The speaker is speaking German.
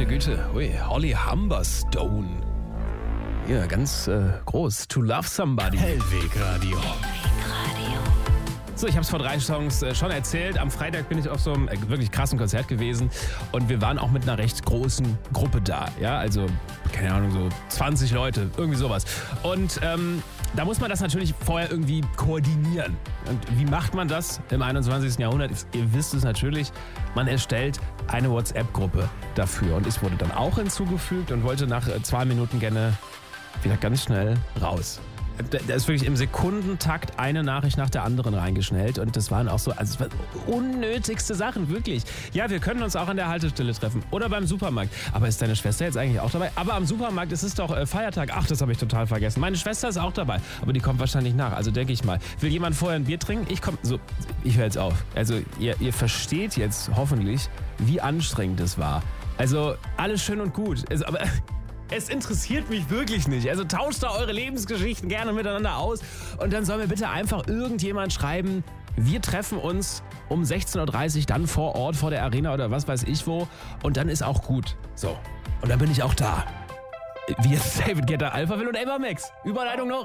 Meine Güte, ui, Holly Humberstone. Ja, ganz groß. To Love Somebody. Hellweg Radio. So, ich habe es vor 3 Songs schon erzählt. Am Freitag bin ich auf so einem wirklich krassen Konzert gewesen und wir waren auch mit einer recht großen Gruppe da. Ja, also, keine Ahnung, so 20 Leute, irgendwie sowas. Und da muss man das natürlich vorher irgendwie koordinieren. Und wie macht man das im 21. Jahrhundert? Ihr wisst es natürlich, man erstellt eine WhatsApp-Gruppe dafür. Und ich wurde dann auch hinzugefügt und wollte nach 2 Minuten gerne wieder ganz schnell raus. Da ist wirklich im Sekundentakt eine Nachricht nach der anderen reingeschnellt und das waren auch so, also es waren unnötigste Sachen, wirklich. Ja, wir können uns auch an der Haltestelle treffen oder beim Supermarkt. Aber ist deine Schwester jetzt eigentlich auch dabei? Aber am Supermarkt ist es doch Feiertag. Ach, das habe ich total vergessen. Meine Schwester ist auch dabei, aber die kommt wahrscheinlich nach, also denke ich mal. Will jemand vorher ein Bier trinken? Ich höre jetzt auf. Also ihr versteht jetzt hoffentlich, wie anstrengend es war. Also alles schön und gut, aber... Es interessiert mich wirklich nicht. Also tauscht da eure Lebensgeschichten gerne miteinander aus. Und dann soll mir bitte einfach irgendjemand schreiben, wir treffen uns um 16.30 Uhr dann vor Ort, vor der Arena oder was weiß ich wo. Und dann ist auch gut. So. Und dann bin ich auch da. Wie jetzt David Guetta, Alphaville und Ava Max. Überleitung noch.